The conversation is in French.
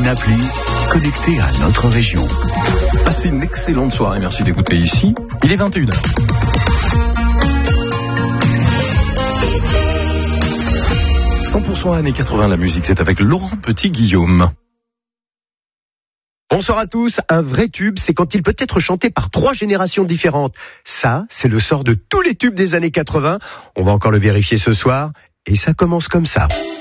appli connectée à notre région. Passez une excellente soirée, merci d'écouter ici. Il est 21h. Années 80, la musique, c'est avec Laurent Petit-Guillaume. Bonsoir à tous. Un vrai tube, c'est quand il peut être chanté par 3 générations différentes. Ça, c'est le sort de tous les tubes des années 80. On va encore le vérifier ce soir. Et ça commence comme ça.